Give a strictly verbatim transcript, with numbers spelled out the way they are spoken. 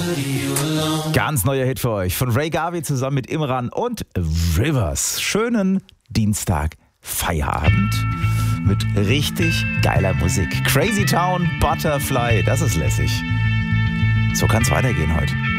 Ganz neuer Hit für euch von Ray Garvey zusammen mit Imran und Rivers. Schönen Dienstag Feierabend mit richtig geiler Musik. Crazy Town, Butterfly, das ist lässig. So kann's weitergehen heute.